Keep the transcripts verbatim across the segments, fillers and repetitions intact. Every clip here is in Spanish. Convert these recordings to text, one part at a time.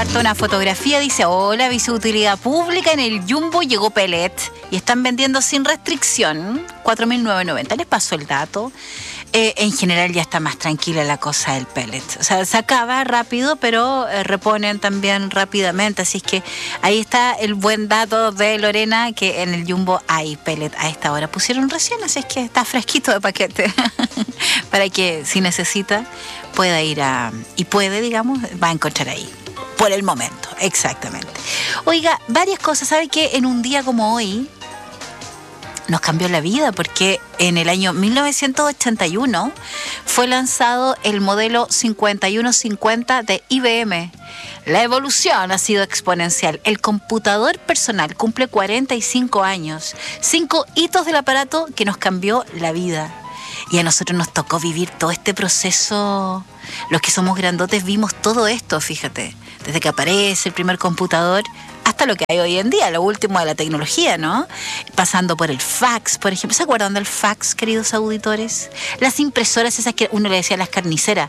Una fotografía dice: hola, visiutilidad pública, en el Jumbo llegó pellet y están vendiendo sin restricción cuatro mil novecientos noventa. Les paso el dato. Eh, en general ya está más tranquila la cosa del pellet. O sea, se acaba rápido, pero eh, reponen también rápidamente. Así es que ahí está el buen dato de Lorena, que en el Jumbo hay pellet a esta hora. Pusieron recién, así es que está fresquito de paquete. Para que si necesita pueda ir a... y puede, digamos, va a encontrar ahí. Por el momento, exactamente. Oiga, varias cosas. ¿Sabe qué? En un día como hoy nos cambió la vida, porque en el año mil novecientos ochenta y uno fue lanzado el modelo cincuenta y uno cincuenta de I B M. La evolución ha sido exponencial. El computador personal cumple cuarenta y cinco años. Cinco hitos del aparato que nos cambió la vida. Y a nosotros nos tocó vivir todo este proceso. Los que somos grandotes vimos todo esto, fíjate. Desde que aparece el primer computador hasta lo que hay hoy en día, lo último de la tecnología, ¿no? Pasando por el fax, por ejemplo. ¿Se acuerdan del fax, queridos auditores? Las impresoras esas que uno le decía a las carniceras.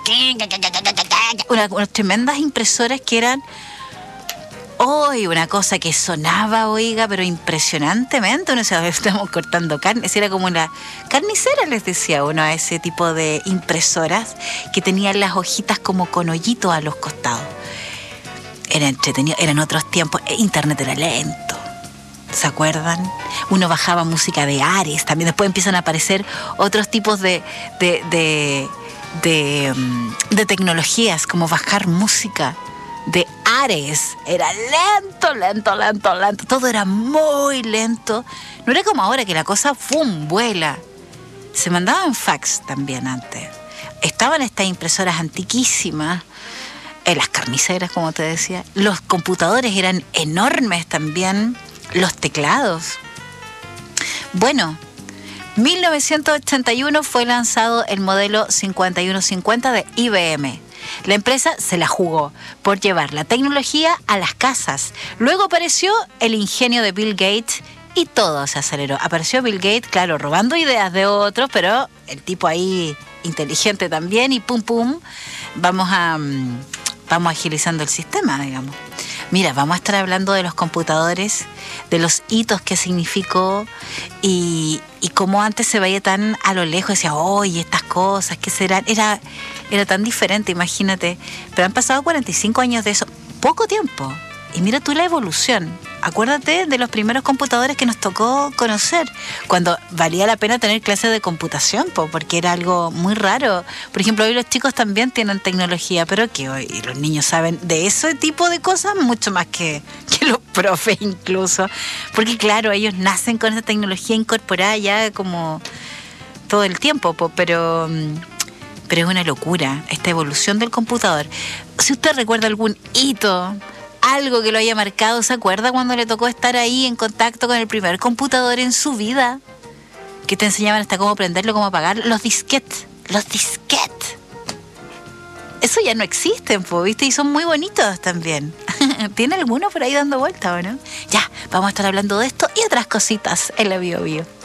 Una, unas tremendas impresoras que eran... Hoy oh, una cosa que sonaba, oiga, pero impresionantemente. Uno se estamos cortando carne. Era como una carnicera, les decía uno, a ese tipo de impresoras que tenían las hojitas como con hoyitos a los costados. Era entretenido, eran otros tiempos. Internet era lento, ¿se acuerdan? Uno bajaba música de Ares. También después empiezan a aparecer otros tipos de... de, de, de, de, de tecnologías, como bajar música de Ares. Era lento, lento, lento, lento. Todo era muy lento. No era como ahora que la cosa, ¡fum!, vuela. Se mandaba en fax también antes. Estaban estas impresoras antiquísimas, en las carniceras, como te decía. Los computadores eran enormes también. Los teclados. Bueno, mil novecientos ochenta y uno fue lanzado el modelo cincuenta y uno cincuenta de I B M. La empresa se la jugó por llevar la tecnología a las casas. Luego apareció el ingenio de Bill Gates y todo se aceleró. Apareció Bill Gates, claro, robando ideas de otros, pero el tipo ahí inteligente también, y pum pum, vamos a vamos agilizando el sistema, digamos. Mira, vamos a estar hablando de los computadores, de los hitos que significó y, y cómo antes se veía tan a lo lejos. Decía, oye, estas cosas, ¿qué serán? Era, era tan diferente, imagínate. Pero han pasado cuarenta y cinco años de eso, poco tiempo. Y mira tú la evolución. Acuérdate de los primeros computadores que nos tocó conocer, cuando valía la pena tener clases de computación, po, porque era algo muy raro. Por ejemplo, hoy los chicos también tienen tecnología, pero que hoy los niños saben de ese tipo de cosas mucho más que, que los profes incluso. Porque claro, ellos nacen con esa tecnología incorporada ya como todo el tiempo, po, pero... pero es una locura esta evolución del computador. Si usted recuerda algún hito, algo que lo haya marcado, ¿se acuerda cuando le tocó estar ahí en contacto con el primer computador en su vida? Que te enseñaban hasta cómo prenderlo, cómo apagarlo. Los disquetes, los disquetes. Eso ya no existen, ¿viste? Y son muy bonitos también. ¿Tiene alguno por ahí dando vuelta o no? Ya, vamos a estar hablando de esto y otras cositas en la Bio Bio.